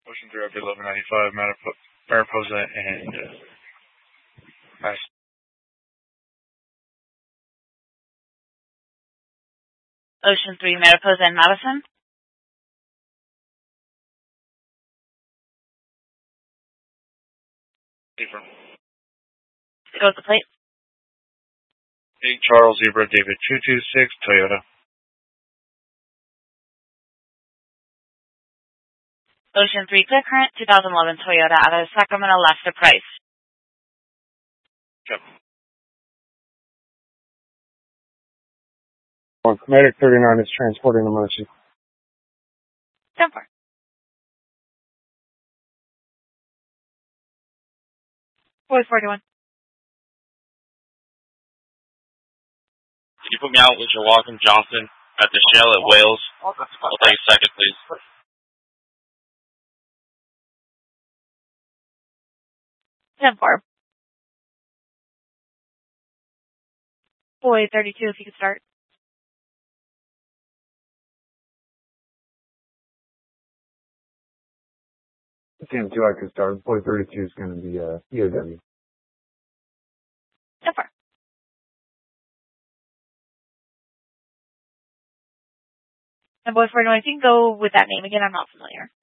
Ocean 3 up to 1195, Mariposa, and Ocean 3, Mariposa, and Madison. Different. Go with the plate. 8 Charles Zebra David 226, Toyota. Ocean 3, Clear Current, 2011 Toyota out of Sacramento, left the price. Yep. Medic 39 is transporting the Mercy. 10-4. Boy 41. Can you put me out with your Walken Johnson at the Shell at Wales? I'll take a second, please. 10-4. Boy 32, if you could start. TM2, I could start. Boy 32 is going to be EOW. 10-4. And boy 41, if you can go with that name again, I'm not familiar.